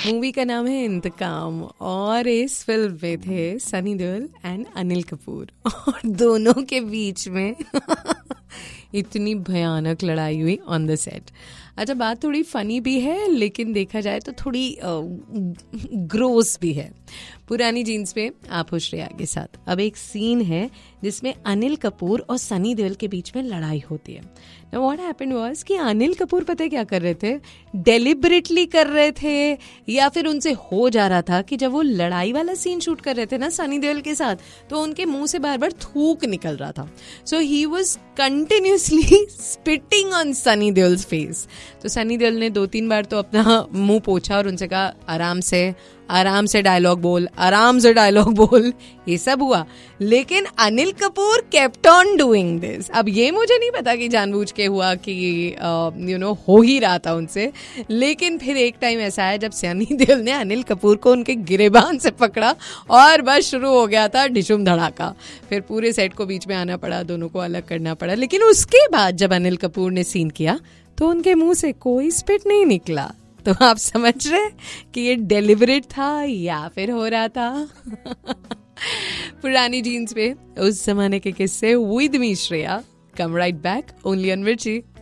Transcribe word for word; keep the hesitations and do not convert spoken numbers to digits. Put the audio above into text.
Movie का नाम है इंतकाम और इस फिल्म में थे सनी देओल एंड अनिल कपूर और दोनों के बीच में इतनी भयानक लड़ाई हुई ऑन द सेट। अच्छा, बात थोड़ी फनी भी है लेकिन देखा जाए तो थोड़ी ग्रोस भी है। पुरानी जीन्स पे आप हो श्रेया के साथ। अब एक सीन है जिसमें अनिल कपूर और सनी देओल के बीच में लड़ाई होती है। नाउ व्हाट हैपेंड वाज कि अनिल कपूर पता है क्या कर रहे थे, डेलिबरेटली कर रहे थे या फिर उनसे हो जा रहा था कि जब वो लड़ाई वाला सीन शूट कर रहे थे ना सनी देओल के साथ, तो उनके मुंह से बार बार थूक निकल रहा था। सो he was continuously spitting on Sunny Deols face. तो सनी देओल ने दो तीन बार तो अपना मुंह पोंछा और उनसे कहा आराम से आराम से डायलॉग बोल, आराम से डायलॉग बोल। ये सब हुआ, लेकिन Anil Kapoor kept on doing this. अब ये मुझे नहीं पता कि जानबूझ के हुआ कि यू नो हो ही रहा था उनसे, लेकिन फिर एक टाइम ऐसा है जब सनी देओल ने अनिल कपूर को उनके गिरेबान से पकड़ा और बस शुरू हो गया था ढिशुम धड़ाका। फिर पूरे सेट को बीच में आना पड़ा, दोनों को अलग करना पड़ा। लेकिन उसके बाद जब अनिल कपूर ने सीन किया तो उनके मुंह से कोई स्पिट नहीं निकला। तो आप समझ रहे कि ये डेलिबरेट था या फिर हो रहा था। पुरानी जीन्स पे उस जमाने के किस्से with me Shreya. Come right back only on मिर्ची।